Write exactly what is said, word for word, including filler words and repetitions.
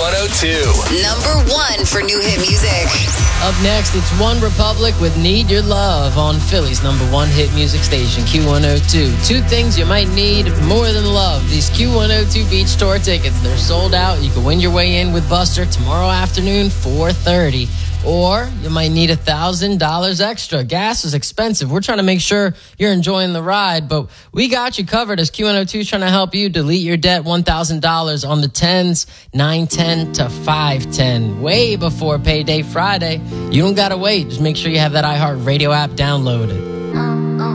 one oh two. Number one for new hit music. Up next, it's One Republic with Need Your Love on Philly's number one hit music station, Q one oh two. Two things you might need more than love. These Q one oh two Beach Tour tickets, they're sold out. You can win your way in with Buster tomorrow afternoon, four thirty. Or you might need one thousand dollars extra. Gas is expensive. We're trying to make sure you're enjoying the ride, but we got you covered as Q one oh two is trying to help you delete your debt one thousand dollars on the tens, nine ten to five ten, way before payday Friday. You don't got to wait. Just make sure you have that iHeartRadio app downloaded.